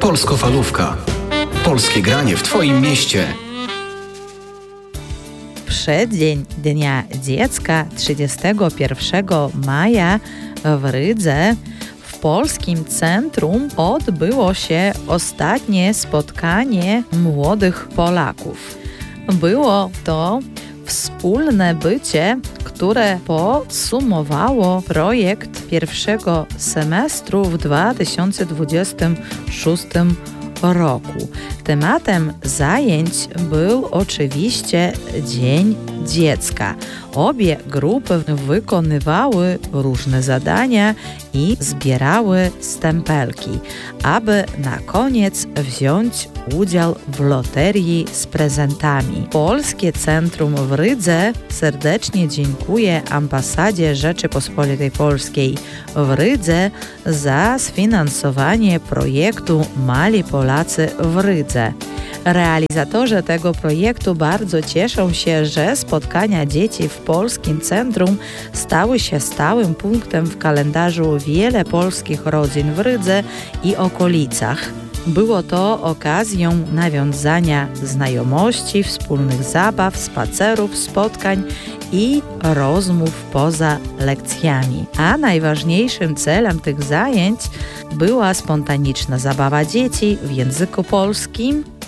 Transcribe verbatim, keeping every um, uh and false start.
Polskofalówka. Polskie granie w Twoim mieście. Przeddzień Dnia Dziecka trzydziestego pierwszego maja w Rydze w Polskim Centrum odbyło się ostatnie spotkanie młodych Polaków. Było to wspólne bycie, które podsumowało projekt pierwszego semestru w dwa tysiące dwudziestym szóstym roku. Tematem zajęć był oczywiście Dzień Dziecka. Obie grupy wykonywały różne zadania i zbierały stempelki, aby na koniec wziąć udział w loterii z prezentami. Polskie Centrum w Rydze serdecznie dziękuję Ambasadzie Rzeczypospolitej Polskiej w Rydze za sfinansowanie projektu Mali Polacy w Rydze. Realizatorzy tego projektu bardzo cieszą się, że spotkania dzieci w Polskim Centrum stały się stałym punktem w kalendarzu wiele polskich rodzin w Rydze i okolicach. Było to okazją nawiązania znajomości, wspólnych zabaw, spacerów, spotkań i rozmów poza lekcjami. A najważniejszym celem tych zajęć była spontaniczna zabawa dzieci w języku polskim